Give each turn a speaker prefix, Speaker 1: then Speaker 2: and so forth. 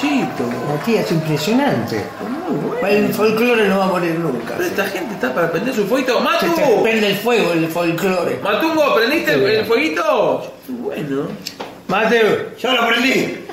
Speaker 1: Chito.
Speaker 2: Matías, impresionante.
Speaker 1: Muy bueno.
Speaker 2: El folclore no va a morir nunca.
Speaker 1: Pero esta gente está para prender su fueguito.
Speaker 2: Se
Speaker 1: ¡Matu!
Speaker 2: te prende el fuego, el folclore.
Speaker 1: Matungo, ¿prendiste el fueguito? Bueno.
Speaker 2: Mateo, yo lo prendí.